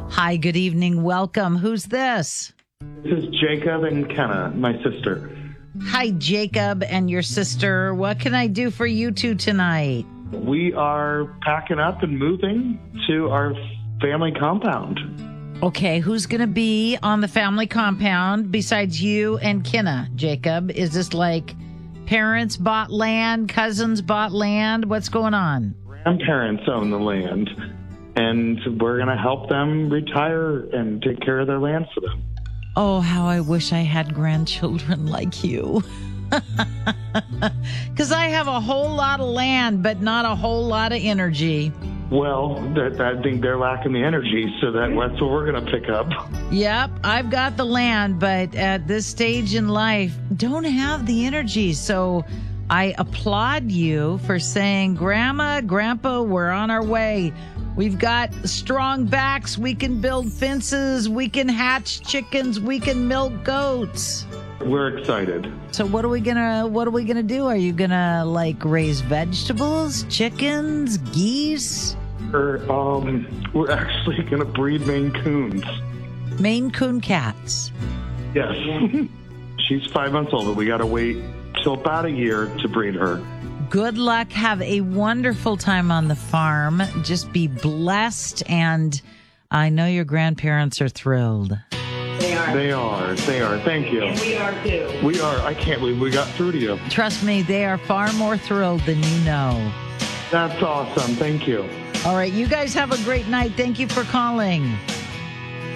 Hi, good evening. Welcome. Who's this? This is Jacob and Kenna, my sister. Hi, Jacob and your sister. What can I do for you two tonight? We are packing up and moving to our family compound. Okay, who's going to be on the family compound besides you and Kenna, Jacob? Is this like parents bought land, cousins bought land? What's going on? Grandparents own the land, and we're going to help them retire and take care of their land for them. Oh, how I wish I had grandchildren like you. Because I have a whole lot of land, but not a whole lot of energy. Well, I think they're lacking the energy, so that's what we're going to pick up. Yep, I've got the land, but at this stage in life, don't have the energy. So I applaud you for saying, Grandma, Grandpa, we're on our way. We've got strong backs. We can build fences. We can hatch chickens. We can milk goats. We're excited. So what are we gonna do? Are you gonna like raise vegetables, chickens, geese? We're actually going to breed Maine Coons. Maine Coon cats. Yes. She's 5 months old, but we got to wait till about a year to breed her. Good luck. Have a wonderful time on the farm. Just be blessed. And I know your grandparents are thrilled. They are. Thank you. And we are too. We are. I can't believe we got through to you. Trust me, they are far more thrilled than you know. That's awesome. Thank you. All right. You guys have a great night. Thank you for calling.